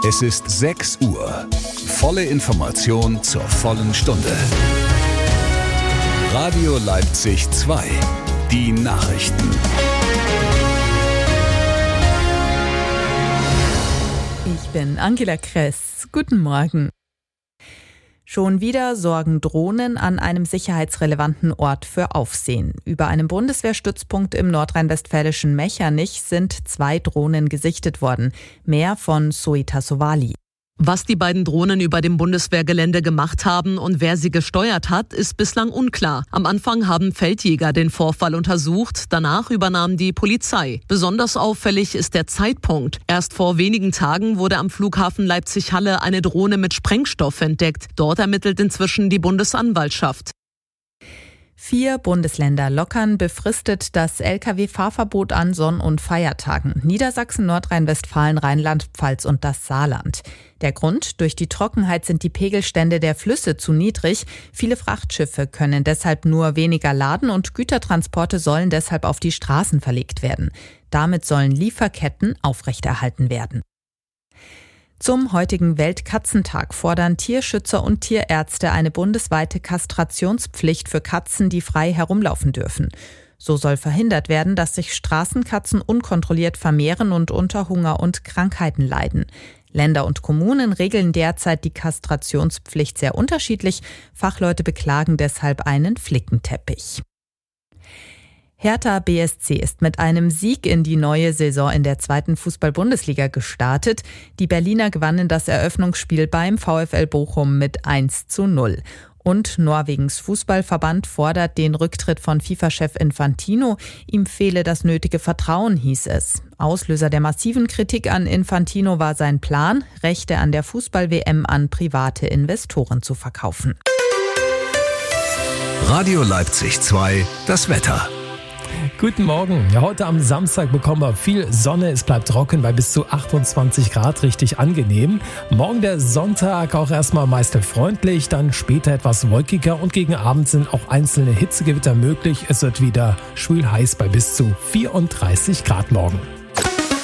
Es ist 6 Uhr. Volle Information zur vollen Stunde. Radio Leipzig 2. Die Nachrichten. Ich bin Angela Kress. Guten Morgen. Schon wieder sorgen Drohnen an einem sicherheitsrelevanten Ort für Aufsehen. Über einem Bundeswehrstützpunkt im nordrhein-westfälischen Mechernich sind 2 Drohnen gesichtet worden. Mehr von Soita Sowali. Was die beiden Drohnen über dem Bundeswehrgelände gemacht haben und wer sie gesteuert hat, ist bislang unklar. Am Anfang haben Feldjäger den Vorfall untersucht, danach übernahm die Polizei. Besonders auffällig ist der Zeitpunkt. Erst vor wenigen Tagen wurde am Flughafen Leipzig-Halle eine Drohne mit Sprengstoff entdeckt. Dort ermittelt inzwischen die Bundesanwaltschaft. 4 Bundesländer lockern befristet das Lkw-Fahrverbot an Sonn- und Feiertagen. Niedersachsen, Nordrhein-Westfalen, Rheinland-Pfalz und das Saarland. Der Grund: durch die Trockenheit sind die Pegelstände der Flüsse zu niedrig. Viele Frachtschiffe können deshalb nur weniger laden und Gütertransporte sollen deshalb auf die Straßen verlegt werden. Damit sollen Lieferketten aufrechterhalten werden. Zum heutigen Weltkatzentag fordern Tierschützer und Tierärzte eine bundesweite Kastrationspflicht für Katzen, die frei herumlaufen dürfen. So soll verhindert werden, dass sich Straßenkatzen unkontrolliert vermehren und unter Hunger und Krankheiten leiden. Länder und Kommunen regeln derzeit die Kastrationspflicht sehr unterschiedlich. Fachleute beklagen deshalb einen Flickenteppich. Hertha BSC ist mit einem Sieg in die neue Saison in der 2. Fußball-Bundesliga gestartet. Die Berliner gewannen das Eröffnungsspiel beim VfL Bochum mit 1:0. Und Norwegens Fußballverband fordert den Rücktritt von FIFA-Chef Infantino. Ihm fehle das nötige Vertrauen, hieß es. Auslöser der massiven Kritik an Infantino war sein Plan, Rechte an der Fußball-WM an private Investoren zu verkaufen. Radio Leipzig 2. Das Wetter. Guten Morgen. Ja, heute am Samstag bekommen wir viel Sonne. Es bleibt trocken bei bis zu 28 Grad, richtig angenehm. Morgen der Sonntag auch erstmal meist freundlich, dann später etwas wolkiger und gegen Abend sind auch einzelne Hitzegewitter möglich. Es wird wieder schwül heiß bei bis zu 34 Grad morgen.